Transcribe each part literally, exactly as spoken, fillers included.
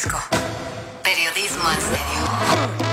Jalisco. Periodismo en serio.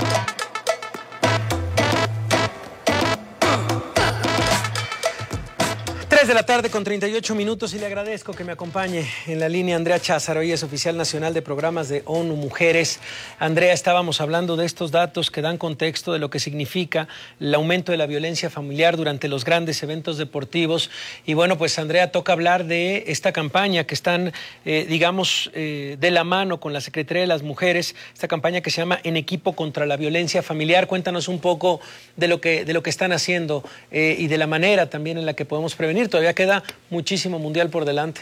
tres de la tarde con treinta y ocho minutos y le agradezco que me acompañe en la línea Andrea Cházaro. Ella es oficial nacional de programas de ONU Mujeres. Andrea, estábamos hablando de estos datos que dan contexto de lo que significa el aumento de la violencia familiar durante los grandes eventos deportivos. Y bueno, pues Andrea, toca hablar de esta campaña que están, eh, digamos, eh, de la mano con la Secretaría de las Mujeres, esta campaña que se llama En Equipo contra la Violencia Familiar. Cuéntanos un poco de lo que, de lo que están haciendo eh, y de la manera también en la que podemos prevenir. Todavía queda muchísimo mundial por delante.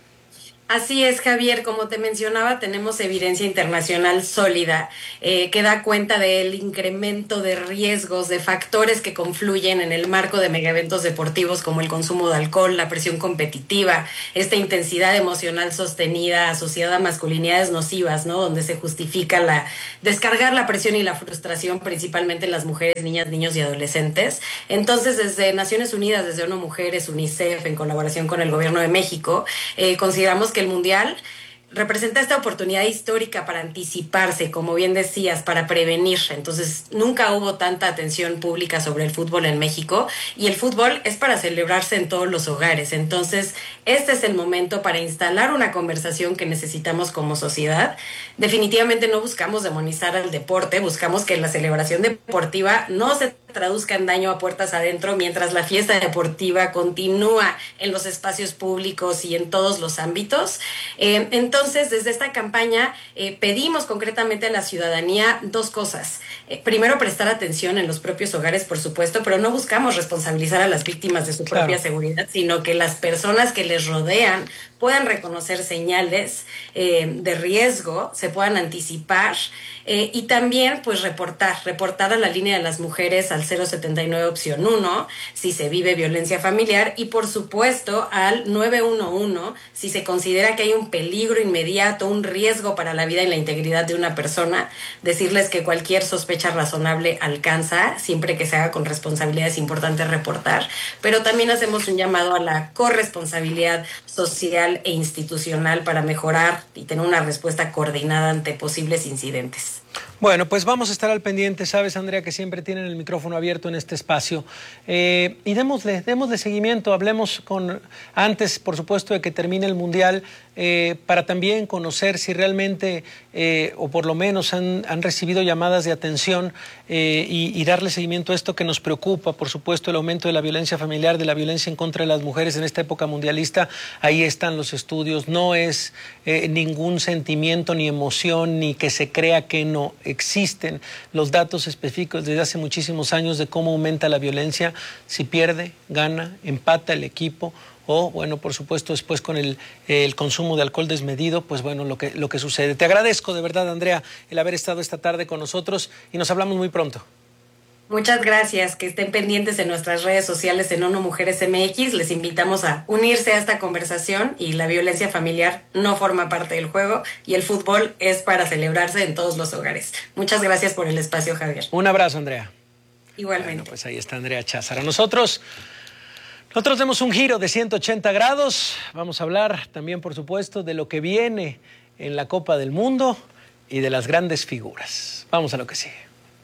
Así es, Javier, como te mencionaba, tenemos evidencia internacional sólida eh, que da cuenta del incremento de riesgos, de factores que confluyen en el marco de megaeventos deportivos como el consumo de alcohol, la presión competitiva, esta intensidad emocional sostenida asociada a masculinidades nocivas, ¿no? Donde se justifica la descargar la presión y la frustración principalmente en las mujeres, niñas, niños y adolescentes. Entonces, desde Naciones Unidas, desde ONU Mujeres, UNICEF, en colaboración con el Gobierno de México, eh, consideramos que el Mundial representa esta oportunidad histórica para anticiparse, como bien decías, para prevenir. Entonces, nunca hubo tanta atención pública sobre el fútbol en México y el fútbol es para celebrarse en todos los hogares. Entonces, este es el momento para instalar una conversación que necesitamos como sociedad. Definitivamente no buscamos demonizar al deporte, buscamos que la celebración deportiva no se traduzca en daño a puertas adentro mientras la fiesta deportiva continúa en los espacios públicos y en todos los ámbitos. Eh, entonces, desde esta campaña eh, pedimos concretamente a la ciudadanía dos cosas. Eh, primero, prestar atención en los propios hogares, por supuesto, pero no buscamos responsabilizar a las víctimas de su Claro. propia seguridad, sino que las personas que les rodean puedan reconocer señales eh, de riesgo, se puedan anticipar eh, y también pues reportar, reportar a la línea de las mujeres al cero setenta y nueve opción uno si se vive violencia familiar y por supuesto al nueve uno uno si se considera que hay un peligro inmediato, un riesgo para la vida y la integridad de una persona, decirles que cualquier sospecha razonable alcanza, siempre que se haga con responsabilidad es importante reportar, pero también hacemos un llamado a la corresponsabilidad social e institucional para mejorar y tener una respuesta coordinada ante posibles incidentes. Bueno, pues vamos a estar al pendiente, sabes, Andrea, que siempre tienen el micrófono abierto en este espacio. Eh, y démosle, démosle seguimiento, hablemos con antes, por supuesto, de que termine el Mundial, eh, para también conocer si realmente, eh, o por lo menos han, han recibido llamadas de atención eh, y, y darle seguimiento a esto que nos preocupa, por supuesto, el aumento de la violencia familiar, de la violencia en contra de las mujeres en esta época mundialista. Ahí están los estudios, no es eh, ningún sentimiento ni emoción, ni que se crea que no existen los datos específicos desde hace muchísimos años de cómo aumenta la violencia, si pierde, gana, empata el equipo o, bueno, por supuesto, después con el, el consumo de alcohol desmedido, pues bueno, lo que, lo que sucede. Te agradezco de verdad, Andrea, el haber estado esta tarde con nosotros y nos hablamos muy pronto. Muchas gracias, que estén pendientes en nuestras redes sociales en ONU Mujeres M X. Les invitamos a unirse a esta conversación y la violencia familiar no forma parte del juego y el fútbol es para celebrarse en todos los hogares. Muchas gracias por el espacio, Javier. Un abrazo, Andrea. Igualmente. Bueno, pues ahí está Andrea Cházaro. Nosotros, nosotros demos un giro de ciento ochenta grados. Vamos a hablar también, por supuesto, de lo que viene en la Copa del Mundo y de las grandes figuras. Vamos a lo que sigue.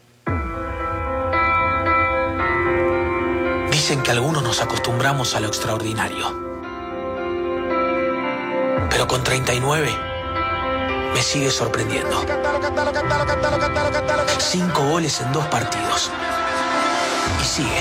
Dicen que algunos nos acostumbramos a lo extraordinario. Pero con treinta y nueve me sigue sorprendiendo. Cinco goles en dos partidos. Y sigue.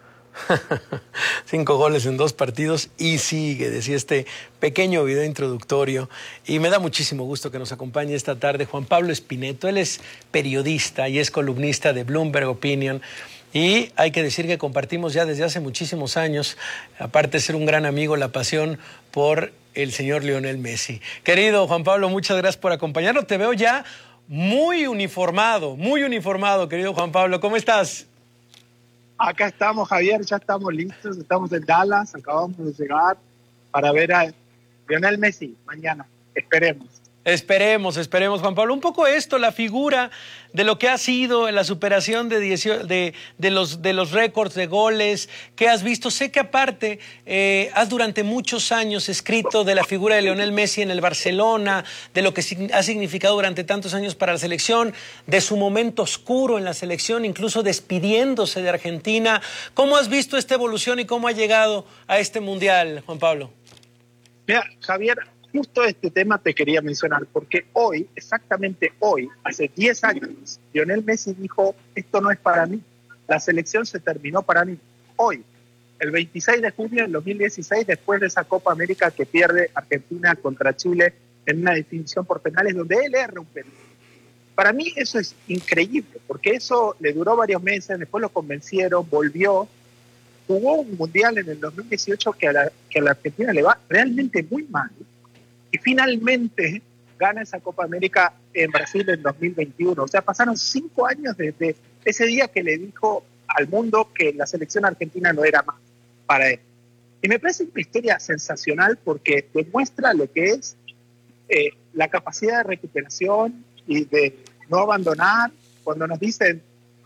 Cinco goles en dos partidos y sigue, decía este pequeño video introductorio. Y me da muchísimo gusto que nos acompañe esta tarde Juan Pablo Espineto. Él es periodista y es columnista de Bloomberg Opinion. Y hay que decir que compartimos ya desde hace muchísimos años, aparte de ser un gran amigo, la pasión por el señor Lionel Messi. Querido Juan Pablo, muchas gracias por acompañarnos. Te veo ya muy uniformado, muy uniformado, querido Juan Pablo. ¿Cómo estás? Acá estamos, Javier, ya estamos listos. Estamos en Dallas, acabamos de llegar para ver a Lionel Messi mañana. Esperemos. Esperemos, esperemos, Juan Pablo. Un poco esto, la figura de lo que ha sido la superación de, de, de los, de los récords de goles que has visto. Sé que aparte eh, has durante muchos años escrito de la figura de Lionel Messi en el Barcelona, de lo que ha significado durante tantos años para la selección, de su momento oscuro en la selección, incluso despidiéndose de Argentina. ¿Cómo has visto esta evolución y cómo ha llegado a este Mundial, Juan Pablo? Mira, Javier, justo este tema te quería mencionar, porque hoy, exactamente hoy, hace diez años, Lionel Messi dijo, esto no es para mí, la selección se terminó para mí. Hoy, el veintiséis de junio del dos mil dieciséis, después de esa Copa América que pierde Argentina contra Chile en una definición por penales, donde él erra un penal. Para mí eso es increíble, porque eso le duró varios meses, después lo convencieron, volvió, jugó un mundial en el dos mil dieciocho que a la, que a la Argentina le va realmente muy mal, y finalmente gana esa Copa América en Brasil en dos mil veintiuno. O sea, pasaron cinco años desde ese día que le dijo al mundo que la selección argentina no era más para él. Y me parece una historia sensacional porque demuestra lo que es eh, la capacidad de recuperación y de no abandonar. Cuando nos dicen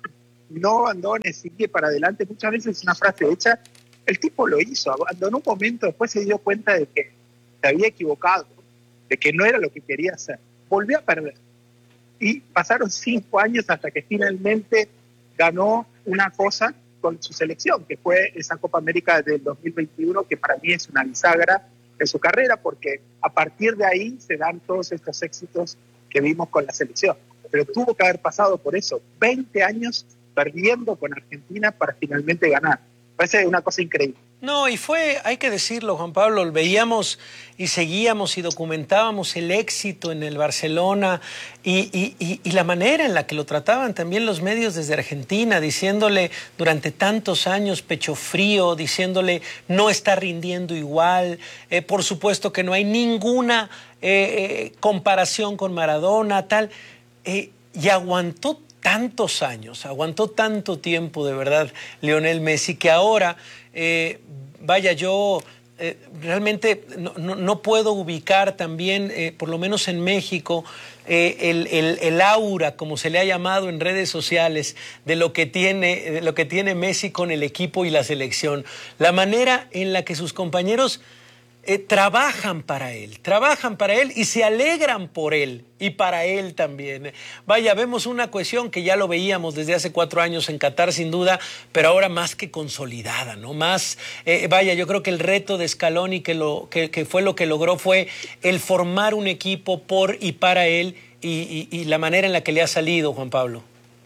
no abandones, sigue para adelante, muchas veces es una frase hecha. El tipo lo hizo, abandonó un momento, después se dio cuenta de que se había equivocado, de que no era lo que quería hacer. Volvió a perder. Y pasaron cinco años hasta que finalmente ganó una cosa con su selección, que fue esa Copa América del dos mil veintiuno, que para mí es una bisagra en su carrera, porque a partir de ahí se dan todos estos éxitos que vimos con la selección. Pero tuvo que haber pasado por eso, veinte años perdiendo con Argentina para finalmente ganar. Parece una cosa increíble. No, y fue, hay que decirlo, Juan Pablo, veíamos y seguíamos y documentábamos el éxito en el Barcelona y, y, y, y la manera en la que lo trataban también los medios desde Argentina, diciéndole durante tantos años pecho frío, diciéndole no está rindiendo igual, eh, por supuesto que no hay ninguna eh, eh, comparación con Maradona, tal, eh, y aguantó tantos años, aguantó tanto tiempo de verdad Lionel Messi, que ahora, eh, vaya, yo eh, realmente no, no, no puedo ubicar también, eh, por lo menos en México, eh, el, el, el aura, como se le ha llamado en redes sociales, de lo que tiene, de lo que tiene Messi con el equipo y la selección. La manera en la que sus compañeros Eh, trabajan para él, trabajan para él y se alegran por él y para él también. Vaya, vemos una cohesión que ya lo veíamos desde hace cuatro años en Qatar sin duda, pero ahora más que consolidada, ¿no? Más, eh, vaya, yo creo que el reto de Scaloni que, lo, que, que fue lo que logró fue el formar un equipo por y para él y, y, y la manera en la que le ha salido, Juan Pablo.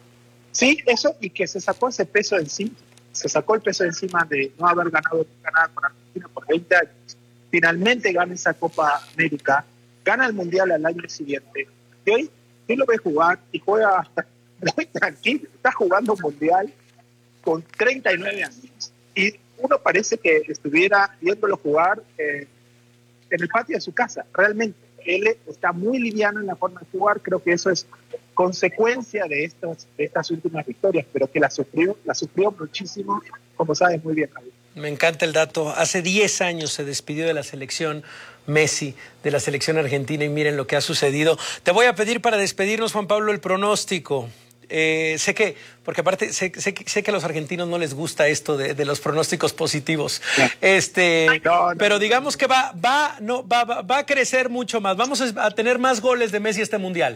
Sí, eso, y que se sacó ese peso de encima, se sacó el peso de encima de no haber ganado nada con Argentina por veinte años. Finalmente gana esa Copa América, gana el Mundial al año siguiente, y hoy tú lo ves jugar y juega muy tranquilo, está jugando un Mundial con treinta y nueve años, y uno parece que estuviera viéndolo jugar eh, en el patio de su casa. Realmente, él está muy liviano en la forma de jugar, creo que eso es consecuencia de estas, de estas últimas victorias, pero que la sufrió, la sufrió muchísimo, como sabes muy bien, Javier. Me encanta el dato. Hace diez años se despidió de la selección Messi, de la selección argentina, y miren lo que ha sucedido. Te voy a pedir para despedirnos, Juan Pablo, el pronóstico. Eh, sé que, porque aparte sé, sé, sé que a los argentinos no les gusta esto de, de los pronósticos positivos. No. Este, no, no, pero digamos que va, va, no, va, va, va a crecer mucho más. Vamos a tener más goles de Messi este Mundial.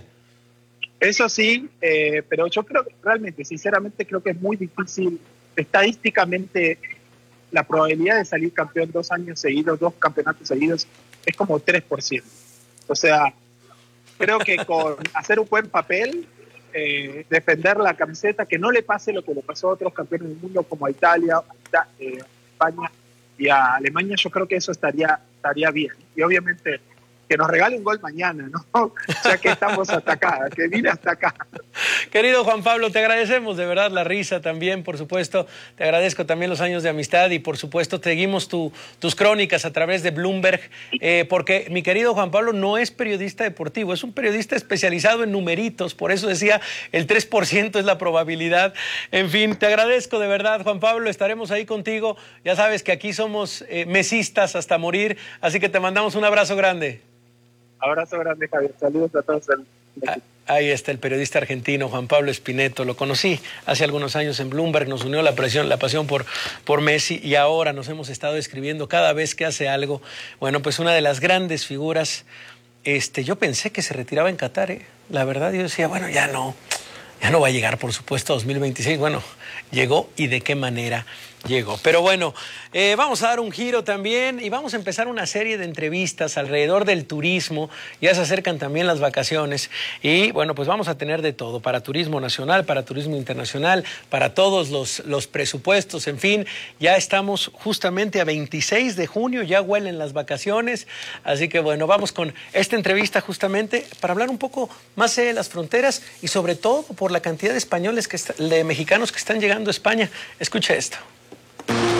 Eso sí, eh, pero yo creo que realmente, sinceramente, creo que es muy difícil estadísticamente. La probabilidad de salir campeón dos años seguidos, dos campeonatos seguidos, es como tres por ciento. O sea, creo que con hacer un buen papel, eh, defender la camiseta, que no le pase lo que le pasó a otros campeones del mundo como a Italia, a eh, España y a Alemania, yo creo que eso estaría, estaría bien. Y obviamente que nos regale un gol mañana, ¿no? Ya que estamos hasta acá, que vine hasta acá. Querido Juan Pablo, te agradecemos de verdad la risa también, por supuesto. Te agradezco también los años de amistad y, por supuesto, seguimos tu, tus crónicas a través de Bloomberg, eh, porque mi querido Juan Pablo no es periodista deportivo, es un periodista especializado en numeritos, por eso decía el tres por ciento es la probabilidad. En fin, te agradezco de verdad, Juan Pablo, estaremos ahí contigo. Ya sabes que aquí somos eh, mesistas hasta morir, así que te mandamos un abrazo grande. Abrazo grande, Javier. Saludos a todos. El... Ah, ahí está el periodista argentino Juan Pablo Espineto. Lo conocí hace algunos años en Bloomberg, nos unió la presión, la pasión por, por Messi, y ahora nos hemos estado escribiendo cada vez que hace algo. Bueno, pues una de las grandes figuras. Este, yo pensé que se retiraba en Qatar, ¿eh? La verdad, yo decía, bueno, ya no, ya no va a llegar, por supuesto, a dos mil veintiséis. Bueno, llegó, y de qué manera llegó. Pero bueno, eh, vamos a dar un giro también y vamos a empezar una serie de entrevistas alrededor del turismo. Ya se acercan también las vacaciones y bueno, pues vamos a tener de todo, para turismo nacional, para turismo internacional, para todos los, los presupuestos, en fin. Ya estamos justamente a veintiséis de junio, ya huelen las vacaciones, así que bueno, vamos con esta entrevista justamente para hablar un poco más de las fronteras y sobre todo por la cantidad de españoles, que está, de mexicanos que están llegando a España. Escucha esto.